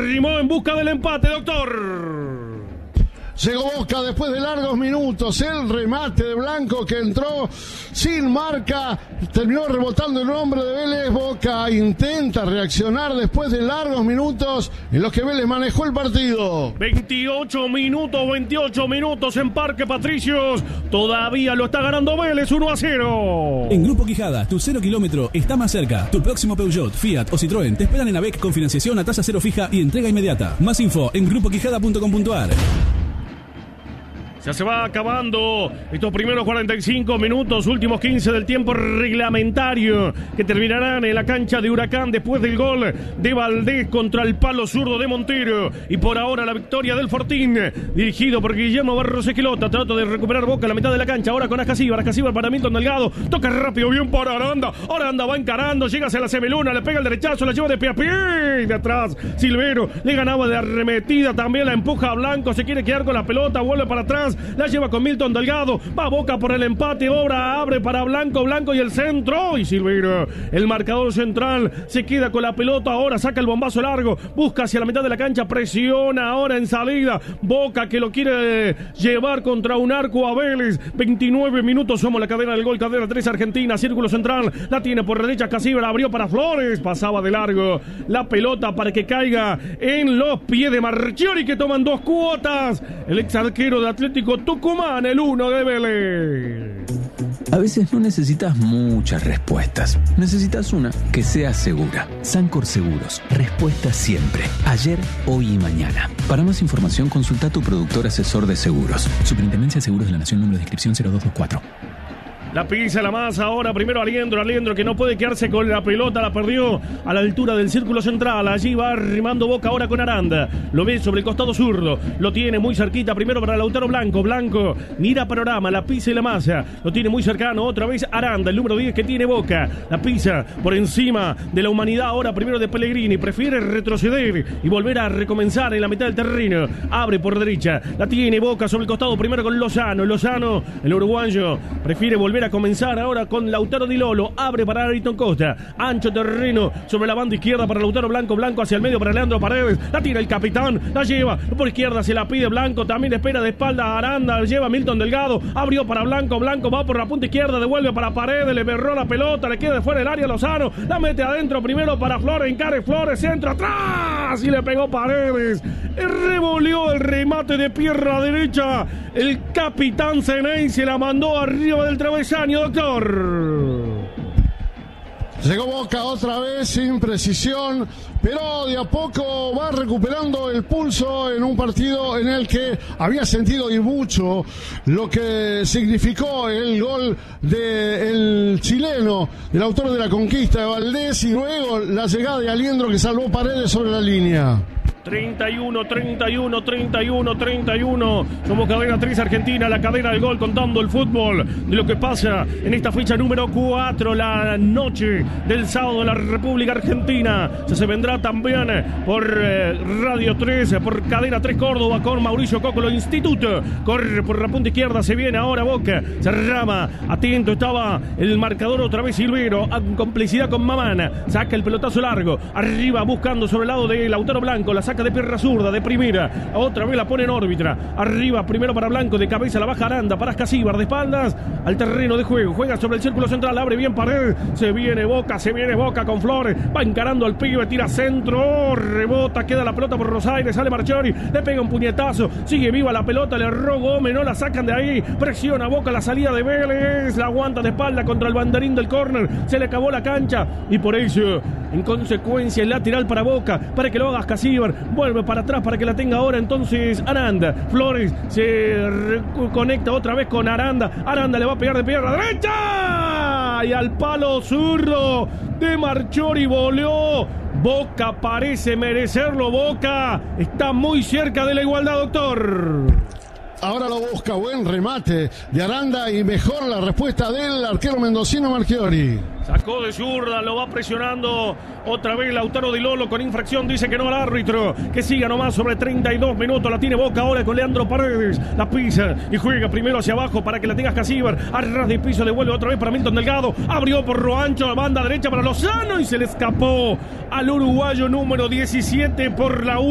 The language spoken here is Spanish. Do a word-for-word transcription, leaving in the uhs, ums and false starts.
Rimó en busca del empate, doctor. Llegó Boca después de largos minutos, el remate de Blanco que entró sin marca, terminó rebotando el hombre de Vélez. Boca intenta reaccionar después de largos minutos en los que Vélez manejó el partido. veintiocho minutos, veintiocho minutos en Parque Patricios, todavía lo está ganando Vélez uno a cero. En Grupo Quijada, tu cero kilómetro está más cerca. Tu próximo Peugeot, Fiat o Citroën te esperan en AVEC con financiación a tasa cero fija y entrega inmediata. Más info en grupo quijada punto com punto a r. Ya se va acabando estos primeros cuarenta y cinco minutos, últimos quince del tiempo reglamentario, que terminarán en la cancha de Huracán después del gol de Valdés contra el palo zurdo de Montero. Y por ahora la victoria del Fortín, dirigido por Guillermo Barros Esquilota. Trata de recuperar Boca a la mitad de la cancha, ahora con Ascasíbar, Ascasíbar para Milton Delgado, toca rápido, bien para Aranda, Aranda va encarando, llega hacia la Sebeluna, le pega el derechazo, la lleva de pie a pie, de atrás, Silvero, le ganaba de arremetida, también la empuja a Blanco, se quiere quedar con la pelota, vuelve para atrás, la lleva con Milton Delgado, va Boca por el empate, obra, abre para Blanco, Blanco y el centro, y Silveira, el marcador central, se queda con la pelota, ahora saca el bombazo largo, busca hacia la mitad de la cancha, presiona ahora en salida, Boca que lo quiere llevar contra un arco a Vélez, veintinueve minutos, somos la cadena del gol, cadena tres Argentina, círculo central, la tiene por derecha Casibra, abrió para Flores, pasaba de largo, la pelota para que caiga en los pies de Marchiori, que toman dos cuotas, el ex arquero de Atlético Tucumán, el uno de Vélez. A veces no necesitas muchas respuestas. Necesitas una que sea segura. Sancor Seguros. Respuesta siempre. Ayer, hoy y mañana. Para más información, consulta a tu productor asesor de seguros. Superintendencia de Seguros de la Nación, número de inscripción cero dos dos cuatro. La pisa la masa ahora, primero Aliendro, Aliendro que no puede quedarse con la pelota, la perdió a la altura del círculo central, allí va arrimando Boca ahora con Aranda, lo ve sobre el costado zurdo, lo tiene muy cerquita, primero para Lautaro Blanco, Blanco mira panorama, la pisa y la masa, lo tiene muy cercano, otra vez Aranda, el número diez que tiene Boca, la pisa por encima de la humanidad ahora, primero de Pellegrini, prefiere retroceder y volver a recomenzar en la mitad del terreno, abre por derecha, la tiene Boca sobre el costado, primero con Lozano, Lozano, el uruguayo, prefiere volver a comenzar ahora con Lautaro Di Lolo, abre para Ayrton Costa, ancho terreno sobre la banda izquierda para Lautaro Blanco, Blanco hacia el medio para Leandro Paredes, la tira el capitán, la lleva por izquierda, se la pide Blanco, también espera de espalda a Aranda, lleva Milton Delgado, abrió para Blanco, Blanco va por la punta izquierda, devuelve para Paredes, le berró la pelota, le queda de fuera del área Lozano, la mete adentro primero para Flores, encare Flores, centro atrás y le pegó Paredes, revolvió el remate de pierna derecha, el capitán Zeney se la mandó arriba del travesaño, doctor. Llegó Boca otra vez sin precisión, pero de a poco va recuperando el pulso en un partido en el que había sentido y mucho lo que significó el gol del chileno, el autor de la conquista de Valdés, y luego la llegada de Aliendro que salvó Paredes sobre la línea. treinta y uno, treinta y uno, treinta y uno, treinta y uno. Somos cadena tres Argentina, la cadena del gol, contando el fútbol de lo que pasa en esta fecha número cuatro, la noche del sábado en la República Argentina. Se, se vendrá también por eh, Radio tres, por Cadena tres Córdoba con Mauricio Cocolo Instituto. Corre por la punta izquierda, se viene ahora Boca, se rama, atento estaba el marcador otra vez Silvero, en complicidad con Mamana, saca el pelotazo largo, arriba buscando sobre el lado de Lautaro Blanco, la saca de pierna zurda, de primera, otra vez la pone en órbita, arriba primero para Blanco, de cabeza la baja Aranda, para Ascasíbar, de espaldas al terreno de juego, juega sobre el círculo central, abre bien Paredes, se viene Boca, se viene Boca con Flores, va encarando al pibe, tira centro, rebota, queda la pelota por Rosaires, sale Marchiori, le pega un puñetazo, sigue viva la pelota, le erró Gómez, no la sacan de ahí, presiona Boca la salida de Vélez, la aguanta de espalda contra el banderín del córner, se le acabó la cancha y por eso, en consecuencia, el lateral para Boca, para que lo haga Ascasíbar, vuelve para atrás para que la tenga ahora entonces Aranda, Flores se conecta otra vez con Aranda, Aranda le va a pegar de pierna derecha y al palo zurdo de Marchiori volvió. Boca parece merecerlo, Boca está muy cerca de la igualdad, doctor. Ahora lo busca, buen remate de Aranda y mejor la respuesta del arquero mendocino Marchiori. Sacó de zurda, lo va presionando otra vez Lautaro Di Lolo con infracción, dice que no al árbitro, que siga nomás sobre treinta y dos minutos, la tiene Boca ahora con Leandro Paredes, la pisa y juega primero hacia abajo para que la tenga Ascasíbar, a ras de piso devuelve otra vez para Milton Delgado, abrió por Roancho, la banda derecha para Lozano y se le escapó al uruguayo número diecisiete por la